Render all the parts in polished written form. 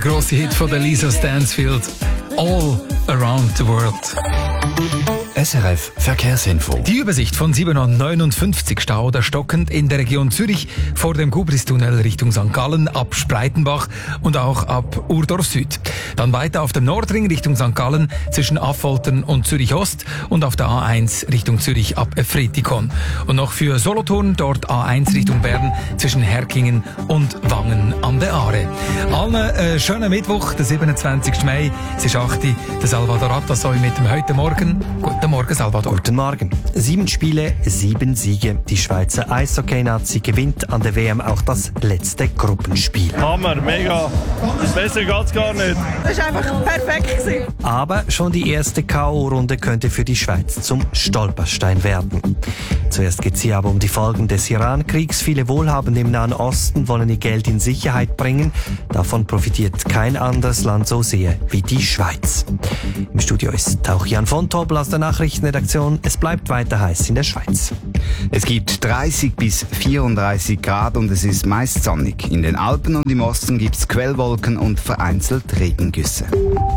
grosse Hit von Lisa Stansfield, All Around the World. SRF Verkehrsinfo. Die Übersicht von 759 Stau oder stockend in der Region Zürich vor dem Gubristunnel Richtung St. Gallen ab Spreitenbach und auch ab Urdorf Süd. Dann weiter auf dem Nordring Richtung St. Gallen zwischen Affoltern und Zürich Ost und auf der A1 Richtung Zürich ab Efretikon. Und noch für Solothurn dort A1 Richtung Bern zwischen Herkingen und Wangen an der Aare. Allen schönen Mittwoch, der 27. Mai. Es ist 8 Uhr. Der Salvador Atassoy mit dem heute Morgen. Guten Morgen, Salvador. Guten Morgen. 7 Spiele, 7 Siege. Die Schweizer Eishockey-Nazi gewinnt an der WM auch das letzte Gruppenspiel. Hammer, mega. Besser geht's gar nicht. Das war einfach perfekt gewesen. Aber schon die erste K.O.-Runde könnte für die Schweiz zum Stolperstein werden. Zuerst geht es hier aber um die Folgen des Iran-Kriegs. Viele Wohlhabende im Nahen Osten wollen ihr Geld in Sicherheit bringen. Davon profitiert kein anderes Land so sehr wie die Schweiz. Im Studio ist auch Jan von Tobel aus der Nachrichtenredaktion. Es bleibt weiter heiß in der Schweiz. Es gibt 30 bis 34 Grad und es ist meist sonnig. In den Alpen und im Osten gibt es Quellwolken und vereinzelt Regengüsse.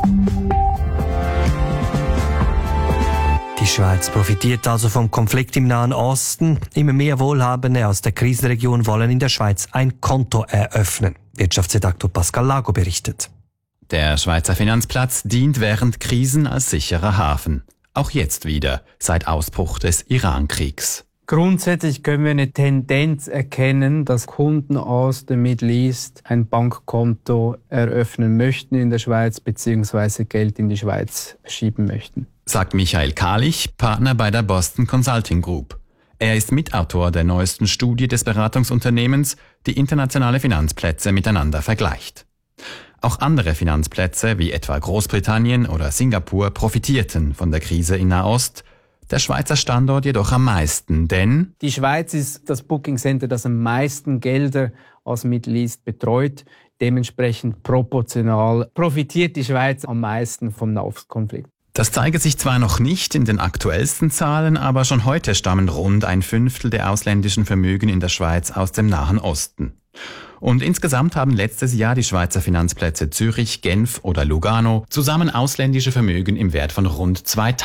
Die Schweiz profitiert also vom Konflikt im Nahen Osten. Immer mehr Wohlhabende aus der Krisenregion wollen in der Schweiz ein Konto eröffnen. Wirtschaftsredaktor Pascal Lago berichtet. Der Schweizer Finanzplatz dient während Krisen als sicherer Hafen. Auch jetzt wieder, seit Ausbruch des Iran-Kriegs. Grundsätzlich können wir eine Tendenz erkennen, dass Kunden aus dem Middle East ein Bankkonto eröffnen möchten in der Schweiz bzw. Geld in die Schweiz schieben möchten. Sagt Michael Kahlich, Partner bei der Boston Consulting Group. Er ist Mitautor der neuesten Studie des Beratungsunternehmens, die internationale Finanzplätze miteinander vergleicht. Auch andere Finanzplätze, wie etwa Großbritannien oder Singapur, profitierten von der Krise in Nahost. Der Schweizer Standort jedoch am meisten, denn die Schweiz ist das Booking Center, das am meisten Gelder aus Middle East betreut. Dementsprechend proportional profitiert die Schweiz am meisten vom Nahostkonflikt. Das zeige sich zwar noch nicht in den aktuellsten Zahlen, aber schon heute stammen rund 1/5 der ausländischen Vermögen in der Schweiz aus dem Nahen Osten. Und insgesamt haben letztes Jahr die Schweizer Finanzplätze Zürich, Genf oder Lugano zusammen ausländische Vermögen im Wert von rund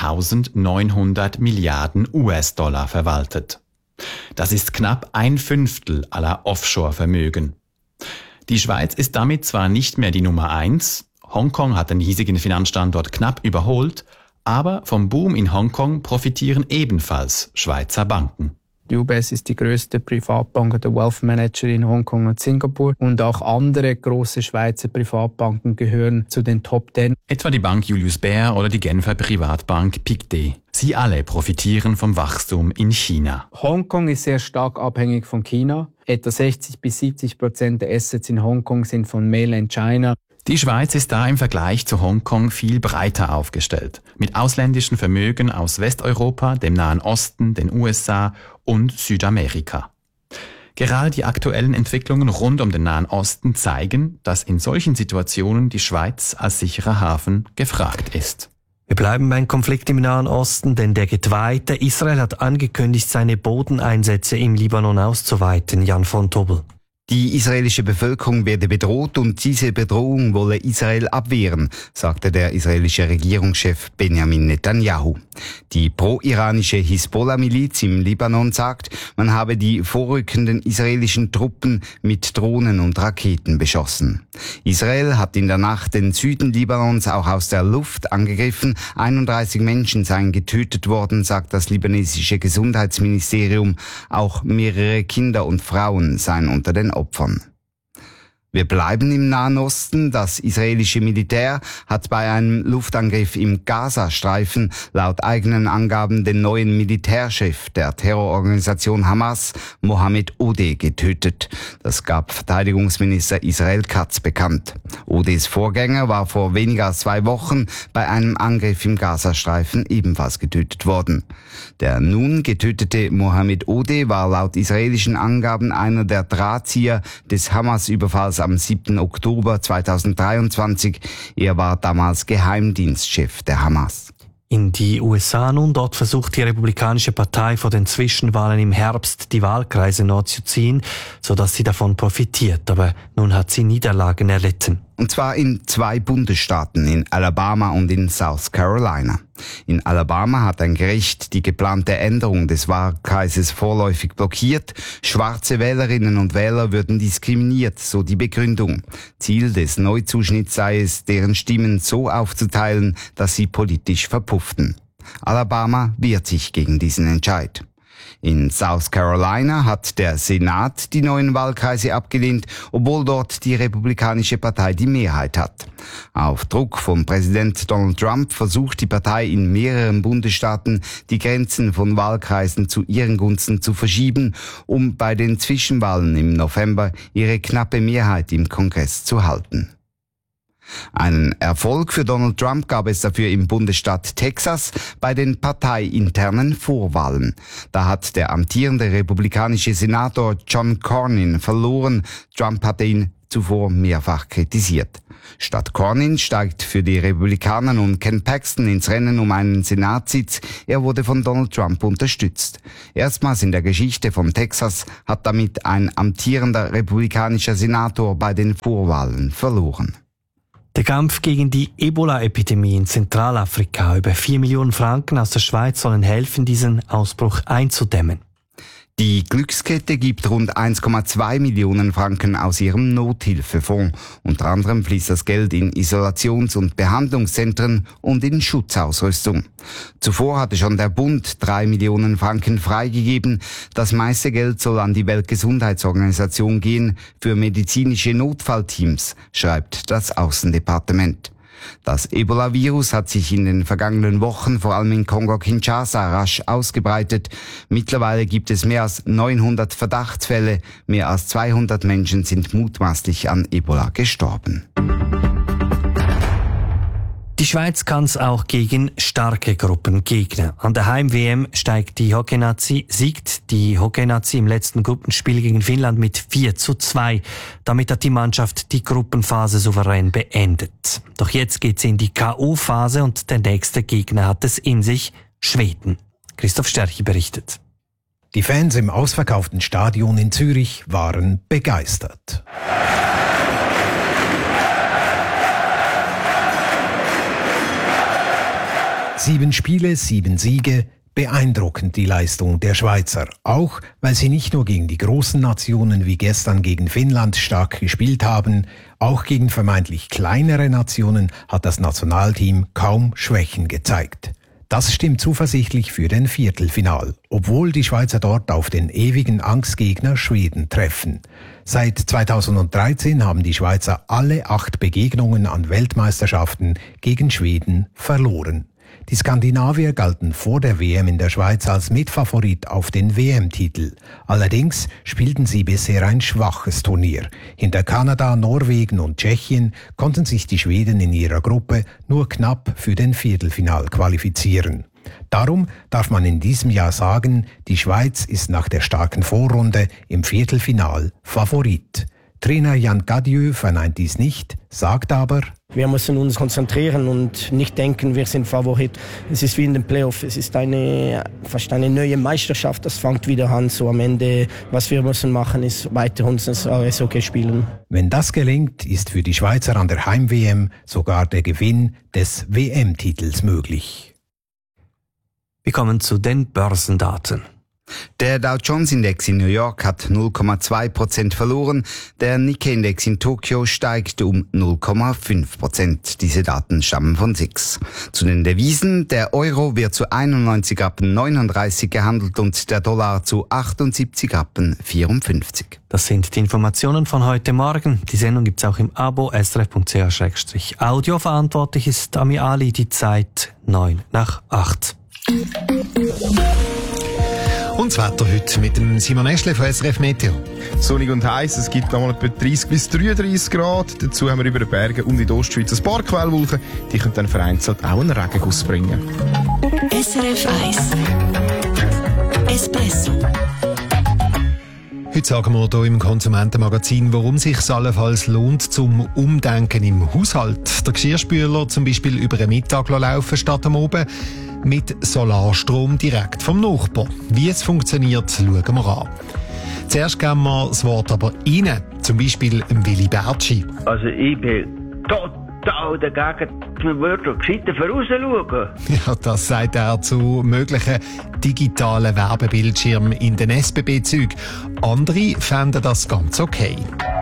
2.900 Milliarden US-Dollar verwaltet. Das ist knapp 1/5 aller Offshore-Vermögen. Die Schweiz ist damit zwar nicht mehr die Nummer 1, Hongkong hat den hiesigen Finanzstandort knapp überholt, aber vom Boom in Hongkong profitieren ebenfalls Schweizer Banken. Die UBS ist die größte Privatbank oder Wealth Manager in Hongkong und Singapur und auch andere große Schweizer Privatbanken gehören zu den Top 10. Etwa die Bank Julius Baer oder die Genfer Privatbank Pictet. Sie alle profitieren vom Wachstum in China. Hongkong ist sehr stark abhängig von China. Etwa 60-70% der Assets in Hongkong sind von Mainland China. Die Schweiz ist da im Vergleich zu Hongkong viel breiter aufgestellt, mit ausländischen Vermögen aus Westeuropa, dem Nahen Osten, den USA und Südamerika. Gerade die aktuellen Entwicklungen rund um den Nahen Osten zeigen, dass in solchen Situationen die Schweiz als sicherer Hafen gefragt ist. Wir bleiben beim Konflikt im Nahen Osten, denn der geht weiter. Israel hat angekündigt, seine Bodeneinsätze im Libanon auszuweiten. Jan von Tobel. Die israelische Bevölkerung werde bedroht und diese Bedrohung wolle Israel abwehren, sagte der israelische Regierungschef Benjamin Netanyahu. Die pro-iranische Hisbollah-Miliz im Libanon sagt, man habe die vorrückenden israelischen Truppen mit Drohnen und Raketen beschossen. Israel hat in der Nacht den Süden Libanons auch aus der Luft angegriffen. 31 Menschen seien getötet worden, sagt das libanesische Gesundheitsministerium. Auch mehrere Kinder und Frauen seien unter den Opfern. Wir bleiben im Nahen Osten. Das israelische Militär hat bei einem Luftangriff im Gazastreifen laut eigenen Angaben den neuen Militärchef der Terrororganisation Hamas, Mohammed Odeh, getötet. Das gab Verteidigungsminister Israel Katz bekannt. Odehs Vorgänger war vor weniger als 2 Wochen bei einem Angriff im Gazastreifen ebenfalls getötet worden. Der nun getötete Mohammed Odeh war laut israelischen Angaben einer der Drahtzieher des Hamas-Überfalls am 7. Oktober 2023. Er war damals Geheimdienstchef der Hamas. In die USA nun, dort versucht die Republikanische Partei vor den Zwischenwahlen im Herbst die Wahlkreise neu zu ziehen, sodass sie davon profitiert. Aber nun hat sie Niederlagen erlitten. Und zwar in 2 Bundesstaaten, in Alabama und in South Carolina. In Alabama hat ein Gericht die geplante Änderung des Wahlkreises vorläufig blockiert. Schwarze Wählerinnen und Wähler würden diskriminiert, so die Begründung. Ziel des Neuzuschnitts sei es, deren Stimmen so aufzuteilen, dass sie politisch verpufften. Alabama wehrt sich gegen diesen Entscheid. In South Carolina hat der Senat die neuen Wahlkreise abgelehnt, obwohl dort die Republikanische Partei die Mehrheit hat. Auf Druck von Präsident Donald Trump versucht die Partei in mehreren Bundesstaaten, die Grenzen von Wahlkreisen zu ihren Gunsten zu verschieben, um bei den Zwischenwahlen im November ihre knappe Mehrheit im Kongress zu halten. Einen Erfolg für Donald Trump gab es dafür im Bundesstaat Texas bei den parteiinternen Vorwahlen. Da hat der amtierende republikanische Senator John Cornyn verloren. Trump hatte ihn zuvor mehrfach kritisiert. Statt Cornyn steigt für die Republikaner nun Ken Paxton ins Rennen um einen Senatssitz. Er wurde von Donald Trump unterstützt. Erstmals in der Geschichte von Texas hat damit ein amtierender republikanischer Senator bei den Vorwahlen verloren. Der Kampf gegen die Ebola-Epidemie in Zentralafrika. Über 4 Millionen Franken aus der Schweiz sollen helfen, diesen Ausbruch einzudämmen. Die Glückskette gibt rund 1,2 Millionen Franken aus ihrem Nothilfefonds. Unter anderem fließt das Geld in Isolations- und Behandlungszentren und in Schutzausrüstung. Zuvor hatte schon der Bund 3 Millionen Franken freigegeben. Das meiste Geld soll an die Weltgesundheitsorganisation gehen für medizinische Notfallteams, schreibt das Außendepartement. Das Ebola-Virus hat sich in den vergangenen Wochen vor allem in Kongo-Kinshasa rasch ausgebreitet. Mittlerweile gibt es mehr als 900 Verdachtsfälle. Mehr als 200 Menschen sind mutmaßlich an Ebola gestorben. Die Schweiz kann es auch gegen starke Gruppen gegner. An der Heim-WM siegt die Hockey-Nazi im letzten Gruppenspiel gegen Finnland mit 4:2. Damit hat die Mannschaft die Gruppenphase souverän beendet. Doch jetzt geht's in die K.O.-Phase und der nächste Gegner hat es in sich, Schweden. Christoph Sterchi berichtet. Die Fans im ausverkauften Stadion in Zürich waren begeistert. Sieben Spiele, 7 Siege, beeindruckend die Leistung der Schweizer. Auch, weil sie nicht nur gegen die großen Nationen wie gestern gegen Finnland stark gespielt haben, auch gegen vermeintlich kleinere Nationen hat das Nationalteam kaum Schwächen gezeigt. Das stimmt zuversichtlich für den Viertelfinal, obwohl die Schweizer dort auf den ewigen Angstgegner Schweden treffen. Seit 2013 haben die Schweizer alle 8 Begegnungen an Weltmeisterschaften gegen Schweden verloren. Die Skandinavier galten vor der WM in der Schweiz als Mitfavorit auf den WM-Titel. Allerdings spielten sie bisher ein schwaches Turnier. Hinter Kanada, Norwegen und Tschechien konnten sich die Schweden in ihrer Gruppe nur knapp für den Viertelfinal qualifizieren. Darum darf man in diesem Jahr sagen, die Schweiz ist nach der starken Vorrunde im Viertelfinal Favorit. Trainer Jan Cadieux verneint dies nicht, sagt aber: Wir müssen uns konzentrieren und nicht denken, wir sind Favorit. Es ist wie in den Playoffs, es ist fast eine neue Meisterschaft, das fängt wieder an. So am Ende, was wir müssen machen, ist weiter uns Eishockey spielen. Wenn das gelingt, ist für die Schweizer an der Heim-WM sogar der Gewinn des WM-Titels möglich. Wir kommen zu den Börsendaten. Der Dow-Jones-Index in New York hat 0,2% verloren, der Nikkei-Index in Tokio steigt um 0,5%. Diese Daten stammen von SIX. Zu den Devisen: der Euro wird zu 91,39 Rappen gehandelt und der Dollar zu 78,54 Rappen. Das sind die Informationen von heute Morgen. Die Sendung gibt's auch im Abo srf.ch/audio. Verantwortlich ist Ami Ali. Die Zeit 7:09. Und das Wetter heute mit dem Simon Eschle von SRF Meteo. Sonnig und heiß, es gibt einmal etwa 30 bis 33 Grad. Dazu haben wir über den Bergen und in der Ostschweiz ein paar Quellwolken. Die können dann vereinzelt auch einen Regenguss bringen. SRF 1 Espresso. Heute sagen wir hier im Konsumentenmagazin, warum es sich allenfalls lohnt zum Umdenken im Haushalt. Der Geschirrspüler zum Beispiel über den Mittag laufen statt am Oben mit Solarstrom direkt vom Nachbarn. Wie es funktioniert, schauen wir an. Zuerst geben wir das Wort aber Ihnen, zum Beispiel Willi Bertschi. Also ich bin total dagegen. Man würde gescheiter vorausschauen. Ja, das sagt er zu möglichen digitalen Werbebildschirmen in den SBB-Zügen. Andere fänden das ganz okay.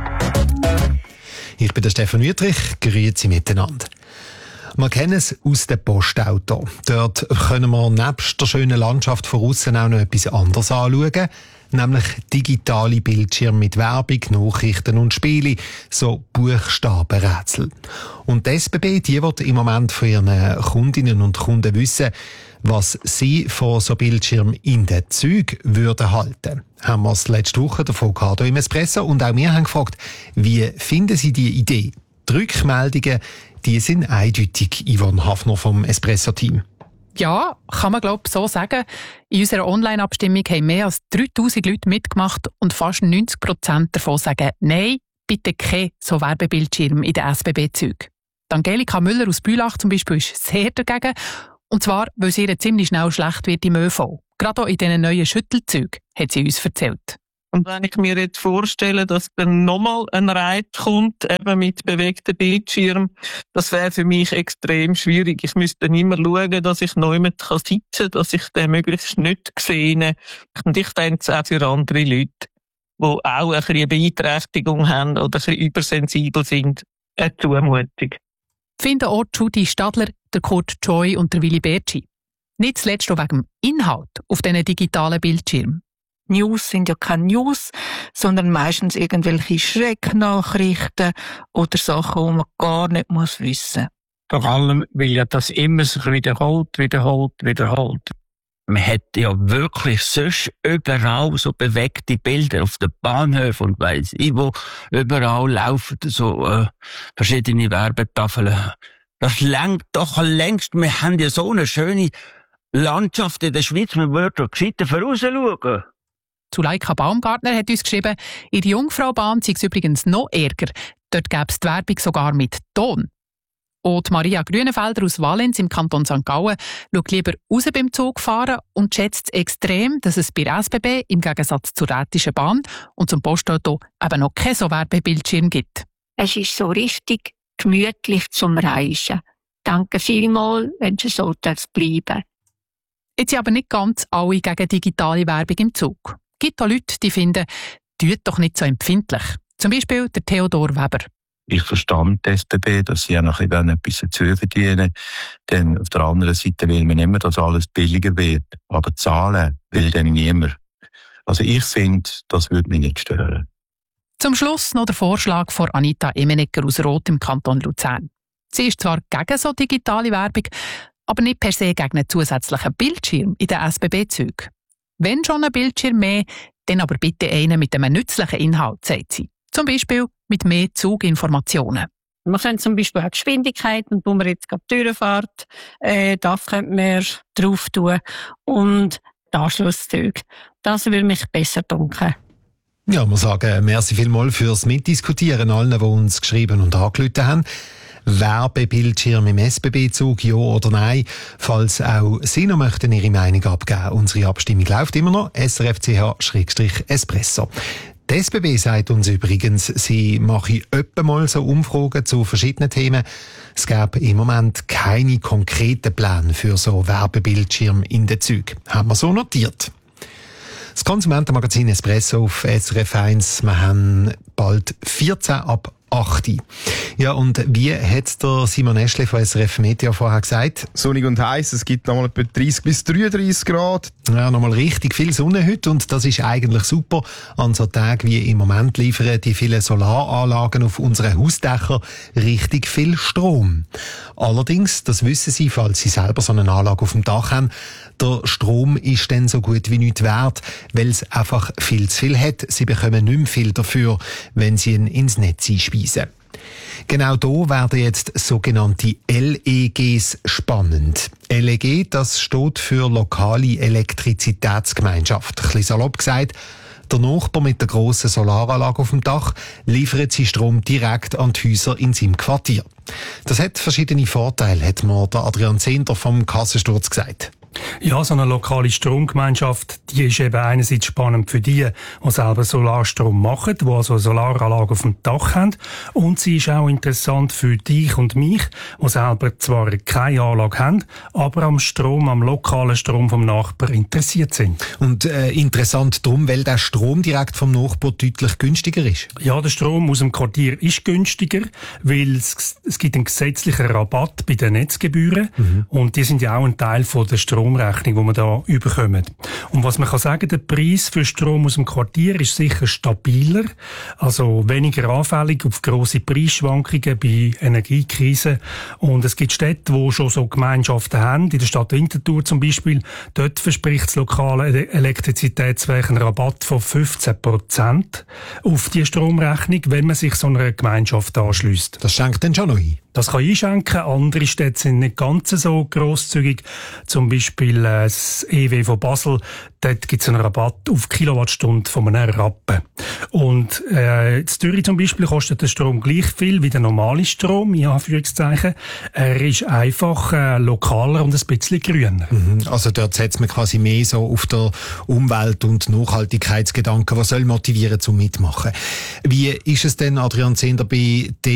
Ich bin der Stefan Wüttrich, grüezi miteinander. Wir kennen es aus dem Postauto. Dort können wir nebst der schönen Landschaft von aussen auch noch etwas anderes anschauen, nämlich digitale Bildschirme mit Werbung, Nachrichten und Spiele, so Buchstabenrätsel. Und die SBB, die wird im Moment von ihren Kundinnen und Kunden wissen, was sie von so Bildschirmen in den Zügen würden halten. Haben wir es letzte Woche davon gehabt, im Espresso, und auch wir haben gefragt, wie finden Sie die Idee? Die Rückmeldungen, die sind eindeutig, Yvonne Hafner vom Espresso-Team. Ja, kann man glaube ich so sagen. In unserer Online-Abstimmung haben mehr als 3000 Leute mitgemacht und fast 90% davon sagen, nein, bitte kein so Werbebildschirm in den SBB-Zügen. Angelika Müller aus Bülach zum Beispiel ist sehr dagegen, und zwar, weil es ihr ziemlich schnell schlecht wird im ÖV. Gerade auch in diesen neuen Schüttelzügen, hat sie uns erzählt. Und wenn ich mir jetzt vorstelle, dass dann nochmal ein Reit kommt, eben mit bewegten Bildschirm, das wäre für mich extrem schwierig. Ich müsste dann immer schauen, dass ich neu sitzen kann, dass ich den möglichst nicht sehe. Und ich denke es auch für andere Leute, die auch ein bisschen eine Beeinträchtigung haben oder ein bisschen übersensibel sind, eine Zumutung. Finden auch Judy Stadler, der Kurt Joy und der Willi Bertschi. Nicht zuletzt auch wegen dem Inhalt auf diesen digitalen Bildschirmen. News sind ja keine News, sondern meistens irgendwelche Schrecknachrichten oder Sachen, die man gar nicht wissen muss. Vor allem, weil ja das immer sich wiederholt. Man hat ja wirklich sonst überall so bewegte Bilder auf den Bahnhöfen und weiss ich wo. Überall laufen so verschiedene Werbetafeln. Das lenkt doch längst. Wir haben ja so eine schöne Landschaft in der Schweiz. Man würde gescheiter vorausschauen. Zuleika Baumgartner hat uns geschrieben, in der Jungfraubahn sei es übrigens noch ärger. Dort gäbe es die Werbung sogar mit Ton. Und Maria Grünenfelder aus Valenz im Kanton St. Gallen schaut lieber raus beim Zugfahren und schätzt es extrem, dass es bei der SBB im Gegensatz zur Rätischen Bahn und zum Postauto eben noch kein so Werbebildschirm gibt. Es ist so richtig gemütlich zum Reisen. Danke vielmals, wenn es so bleiben. Jetzt sind aber nicht ganz alle gegen digitale Werbung im Zug. Es gibt auch Leute, die finden, tut doch nicht so empfindlich. Zum Beispiel der Theodor Weber. Ich verstehe die SBB, dass sie ja noch etwas dazu verdienen. Denn auf der anderen Seite will man immer, dass alles billiger wird. Aber zahlen will dann niemand. Also ich finde, das würde mich nicht stören. Zum Schluss noch der Vorschlag von Anita Emenegger aus Roth im Kanton Luzern. Sie ist zwar gegen so digitale Werbung, aber nicht per se gegen einen zusätzlichen Bildschirm in den SBB-Zügen. Wenn schon ein Bildschirm mehr, dann aber bitte einen mit einem nützlichen Inhalt, sagt sie. Zum Beispiel mit mehr Zuginformationen. Man kann zum Beispiel auch Geschwindigkeiten, wo man jetzt gerade die Türen fährt, das könnte man drauf tun. Und die Anschlusszüge. Das würde mich besser dunkeln. Ja, wir sagen merci vielmals fürs Mitdiskutieren allen, die uns geschrieben und angerufen haben. Werbebildschirm im SBB-Zug, ja oder nein? Falls auch Sie noch möchten Ihre Meinung abgeben, unsere Abstimmung läuft immer noch, srfch-espresso. Die SBB sagt uns übrigens, sie mache öppe mal so Umfragen zu verschiedenen Themen. Es gäbe im Moment keine konkreten Pläne für so Werbebildschirme in den Zügen. Haben wir so notiert. Das Konsumentenmagazin Espresso auf SRF 1. Wir haben bald 14 ab 8. Ja, und wie hat der Simon Eschle von SRF Media vorher gesagt? Sonnig und heiß, es gibt nochmal etwa 30 bis 33 Grad. Ja, nochmal richtig viel Sonne heute und das ist eigentlich super. An so Tagen wie im Moment liefern die vielen Solaranlagen auf unseren Hausdächern richtig viel Strom. Allerdings, das wissen Sie, falls Sie selber so eine Anlage auf dem Dach haben, der Strom ist dann so gut wie nichts wert, weil es einfach viel zu viel hat. Sie bekommen nicht mehr viel dafür, wenn Sie ihn ins Netz einspeisen. Genau da werden jetzt sogenannte LEGs spannend. LEG, das steht für Lokale Elektrizitätsgemeinschaft. Ein bisschen salopp gesagt, der Nachbar mit der grossen Solaranlage auf dem Dach liefert sie Strom direkt an die Häuser in seinem Quartier. Das hat verschiedene Vorteile, hat mir der Adrian Zehnder vom Kassensturz gesagt. Ja, so eine lokale Stromgemeinschaft, die ist eben einerseits spannend für die selber Solarstrom machen, die also eine Solaranlage auf dem Dach haben. Und sie ist auch interessant für dich und mich, die selber zwar keine Anlage haben, aber am lokalen Strom vom Nachbarn interessiert sind. Und interessant darum, weil der Strom direkt vom Nachbarn deutlich günstiger ist? Ja, der Strom aus dem Quartier ist günstiger, weil es gibt einen gesetzlichen Rabatt bei den Netzgebühren. Und die sind ja auch ein Teil von der Stromrechnung, die man da überkommen. Und was man kann sagen, der Preis für Strom aus dem Quartier ist sicher stabiler, also weniger anfällig auf grosse Preisschwankungen bei Energiekrisen. Und es gibt Städte, die schon so Gemeinschaften haben, in der Stadt Winterthur zum Beispiel. Dort verspricht das lokale Elektrizitätswerk einen Rabatt von 15% auf die Stromrechnung, wenn man sich so einer Gemeinschaft anschliesst. Das schenkt dann schon noch ein? Das kann einschenken. Andere Städte sind nicht ganz so grosszügig. Zum Beispiel das EW von Basel. Dort gibt es einen Rabatt auf Kilowattstunde von einem Rappen. Und in Zürich zum Beispiel kostet der Strom gleich viel wie der normale Strom, in Anführungszeichen. Er ist einfach lokaler und ein bisschen grüner. Also dort setzt man quasi mehr so auf der Umwelt- und Nachhaltigkeitsgedanken, was soll motivieren zum Mitmachen. Wie ist es denn, Adrian Zehnder, bei